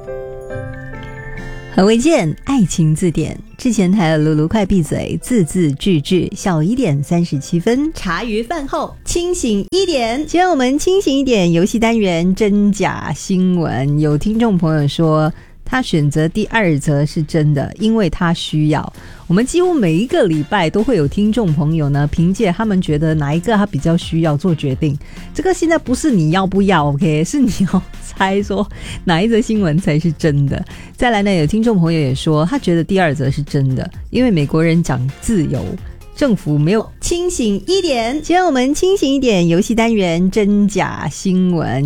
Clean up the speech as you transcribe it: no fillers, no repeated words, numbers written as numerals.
何为健爱情字典之前台的卢卢快闭嘴，字字句句小1点37分，茶余饭后清醒一点。今天我们清醒一点游戏单元真假新闻，有听众朋友说他选择第2则是真的，因为他需要。我们几乎每一个礼拜都会有听众朋友呢，凭借他们觉得哪一个他比较需要做决定。这个现在不是你要不要 OK， 是你要猜说哪一则新闻才是真的。再来呢，有听众朋友也说他觉得第2则是真的，因为美国人讲自由，政府没有清醒一点。今天我们清醒一点游戏单元真假新闻。